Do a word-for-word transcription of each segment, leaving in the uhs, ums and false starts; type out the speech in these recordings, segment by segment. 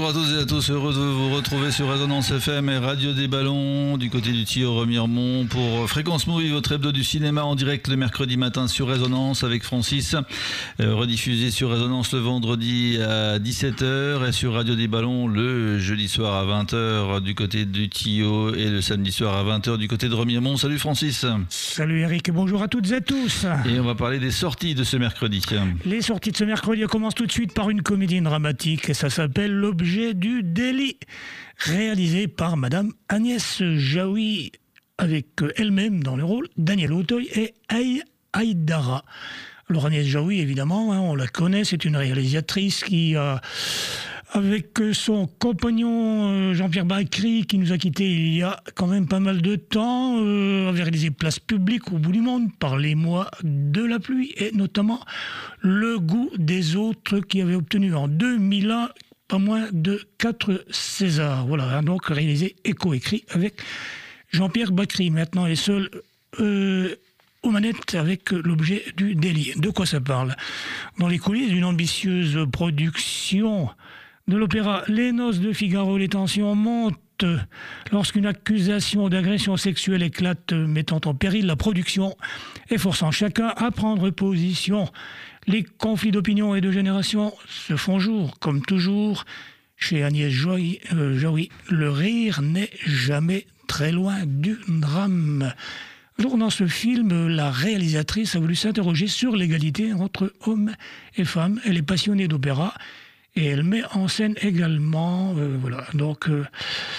à toutes et à tous, heureux de vous retrouver sur Résonance F M et Radio des Ballons du côté du Tillot Remiremont pour Fréquence Movie, votre hebdo du cinéma en direct le mercredi matin sur Résonance avec Francis, euh, rediffusé sur Résonance le vendredi à dix-sept heures et sur Radio des Ballons le jeudi soir à vingt heures du côté du Tillot et le samedi soir à vingt heures du côté de Remiremont. Salut Francis. Salut Eric et bonjour à toutes et à tous. Et on va parler des sorties de ce mercredi. Les sorties de ce mercredi commencent tout de suite par une comédie dramatique et ça s'appelle L'objet du délit, réalisé par Madame Agnès Jaoui, avec elle-même dans le rôle Daniel Auteuil et Aïe Aïdara. Alors Agnès Jaoui, évidemment, hein, on la connaît, c'est une réalisatrice qui a, avec son compagnon Jean-Pierre Bacri, qui nous a quittés il y a quand même pas mal de temps, euh, avait réalisé Place publique au bout du monde, Parlez-moi de la pluie, et notamment Le goût des autres, qui avait obtenu en deux mille un pas moins de quatre Césars. Voilà, donc réalisé et coécrit avec Jean-Pierre Bacri. Maintenant, elle est seule euh, aux manettes avec L'objet du délit. De quoi ça parle ? Dans les coulisses d'une ambitieuse production de l'opéra Les Noces de Figaro, les tensions montent lorsqu'une accusation d'agression sexuelle éclate, mettant en péril la production et forçant chacun à prendre position. Les conflits d'opinion et de génération se font jour, comme toujours. Chez Agnès Jaoui, euh, Jaoui, le rire n'est jamais très loin du drame. Alors, dans ce film, la réalisatrice a voulu s'interroger sur l'égalité entre hommes et femmes. Elle est passionnée d'opéra et elle met en scène également, euh, voilà, donc... Euh,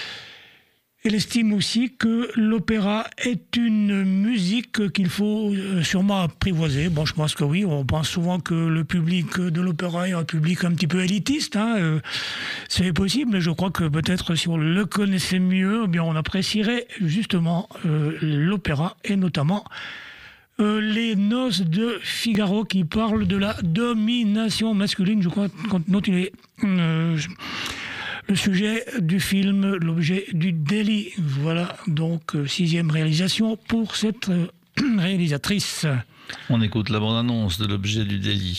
Elle estime aussi que l'opéra est une musique qu'il faut sûrement apprivoiser. Bon, je pense que oui, on pense souvent que le public de l'opéra est un public un petit peu élitiste. Hein. Euh, c'est possible, mais je crois que peut-être si on le connaissait mieux, eh bien on apprécierait justement euh, l'opéra et notamment euh, Les Noces de Figaro qui parlent de la domination masculine. Je crois dont il est... Euh, Le sujet du film, l'objet du délit. Voilà donc euh, sixième réalisation pour cette euh, réalisatrice. On écoute la bande-annonce de L'objet du délit.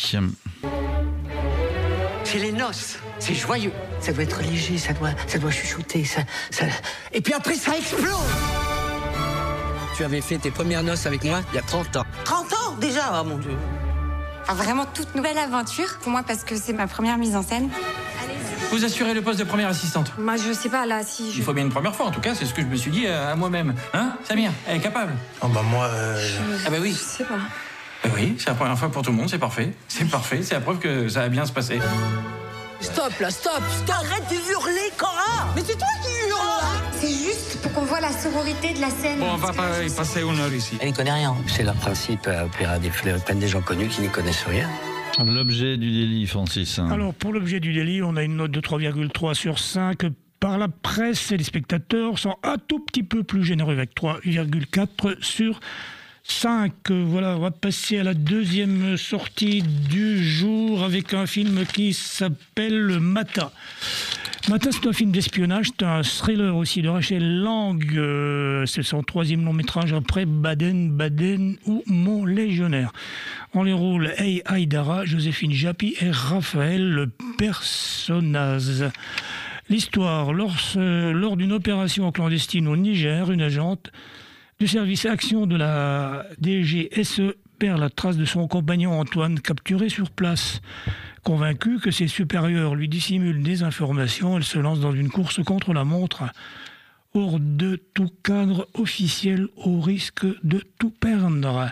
C'est les noces, c'est joyeux. Ça doit être léger, ça doit, ça doit chuchoter, ça, ça... Et puis après, ça explose. Tu avais fait tes premières noces avec moi il y a trente ans. trente ans déjà, oh mon Dieu. Enfin, vraiment toute nouvelle aventure pour moi parce que c'est ma première mise en scène. Allez-y. Vous assurez le poste de première assistante. Moi, je sais pas, là, si je... Il faut bien une première fois, en tout cas, c'est ce que je me suis dit à moi-même. Hein, Samir, elle est capable. Oh bah moi... Euh... Je... Ah bah oui. Je sais pas. Bah oui, c'est la première fois pour tout le monde, c'est parfait. C'est parfait, c'est la preuve que ça va bien se passer. Stop là, stop, stop. Arrête de hurler, Cora. Mais c'est toi qui hurles. C'est juste pour qu'on voit la sororité de la scène. Bon, on va pas y passer une heure ici. Elle n'y connaît rien. C'est leur principe, à opéra des fleurs, ils prennent des gens connus qui n'y connaissent rien. L'objet du délit, Francis. Alors, pour l'objet du délit, on a une note de trois virgule trois sur cinq par la presse et les spectateurs sont un tout petit peu plus généreux avec trois virgule quatre sur cinq. Voilà, on va passer à la deuxième sortie du jour avec un film qui s'appelle Mata. Mata, c'est un film d'espionnage, c'est un thriller aussi de Rachel Lang. Euh, c'est son troisième long métrage après Baden, Baden ou Mon Légionnaire. On les rôle Hey Aïdara, Joséphine Japy et Raphaël le personnage. L'histoire, lors, euh, lors d'une opération clandestine au Niger, une agente du service action de la D G S E perd la trace de son compagnon Antoine, capturé sur place. Convaincue que ses supérieurs lui dissimulent des informations, elle se lance dans une course contre la montre, hors de tout cadre officiel, au risque de tout perdre.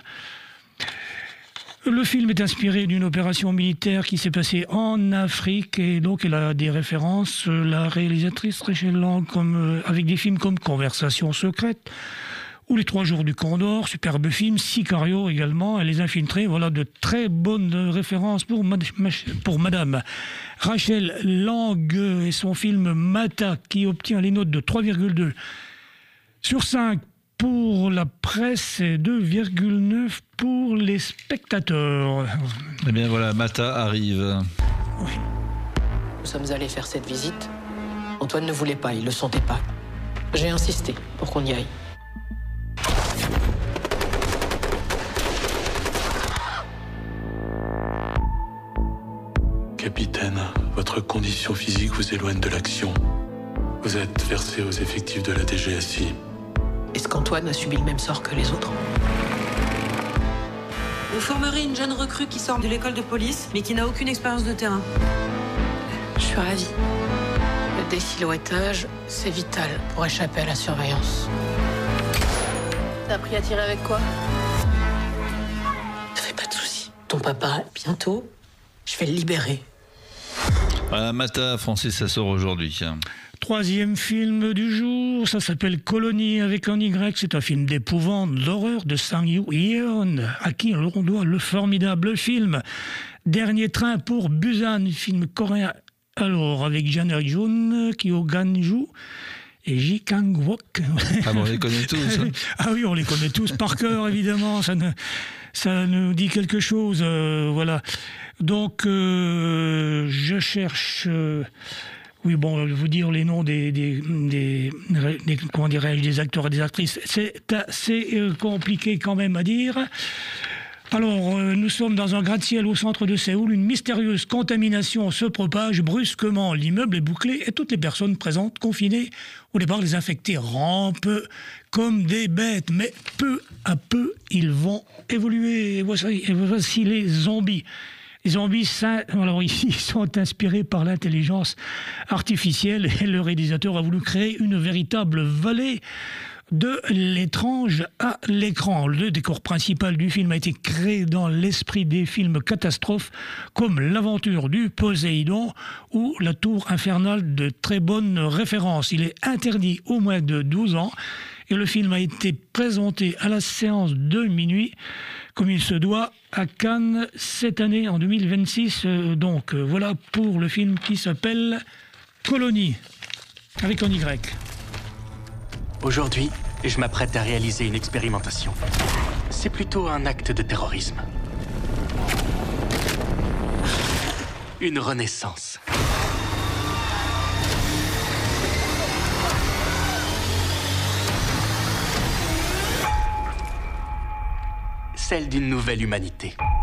Le film est inspiré d'une opération militaire qui s'est passée en Afrique et donc elle a des références, la réalisatrice Rachel Lang, comme, avec des films comme Conversation secrète ou Les Trois Jours du Condor, superbe film, Sicario également, et Les Infiltrés, voilà de très bonnes références pour, mad- pour Madame Rachel Lang et son film Mata qui obtient les notes de trois virgule deux sur cinq pour la presse et deux virgule neuf pour les spectateurs. Eh bien voilà, Mata arrive. Oui. Nous sommes allés faire cette visite. Antoine ne voulait pas, il le sentait pas. J'ai insisté pour qu'on y aille. Capitaine, votre conditions physiques vous éloignent de l'action. Vous êtes versé aux effectifs de la D G S I. Est-ce qu'Antoine a subi le même sort que les autres? Vous formerez une jeune recrue qui sort de l'école de police, mais qui n'a aucune expérience de terrain. Je suis ravie. Le désilhouettage, c'est vital pour échapper à la surveillance. T'as appris à tirer avec quoi? Ne fais pas de soucis. Ton papa, bientôt, je vais le libérer. Voilà, Mata, Francis, ça sort aujourd'hui. Troisième film du jour, ça s'appelle Colonie avec un Y. C'est un film d'épouvante, d'horreur de Sang Yeon, à qui on doit le formidable film Dernier train pour Busan, film coréen. Alors, avec Jang Eun, Kyo Gan-ju et Ji Kang-wook. Ah bon, on les connaît tous. Hein. Ah oui, on les connaît tous par cœur, évidemment. Ça, ne, ça nous dit quelque chose. Euh, voilà. Donc, euh, je cherche... Euh, oui, bon, je vais vous dire les noms des, des, des, des, comment dirais-je, des acteurs et des actrices. C'est assez euh, compliqué quand même à dire. Alors, euh, nous sommes dans un gratte-ciel au centre de Séoul. Une mystérieuse contamination se propage brusquement. L'immeuble est bouclé et toutes les personnes présentes, confinées, au départ, les infectés rampent comme des bêtes. Mais peu à peu, ils vont évoluer. Et voici, et voici les zombies. Les zombies, ça, alors ici, sont inspirés par l'intelligence artificielle et le réalisateur a voulu créer une véritable vallée de l'étrange à l'écran. Le décor principal du film a été créé dans l'esprit des films catastrophes comme L'aventure du Poséidon ou La tour infernale, de très bonnes références. Il est interdit au moins de douze ans et le film a été présenté à la séance de minuit comme il se doit à Cannes cette année en deux mille vingt-six. Donc voilà pour le film qui s'appelle Colonie avec un Y. Aujourd'hui, je m'apprête à réaliser une expérimentation. C'est plutôt un acte de terrorisme. Une renaissance. Celle d'une nouvelle humanité.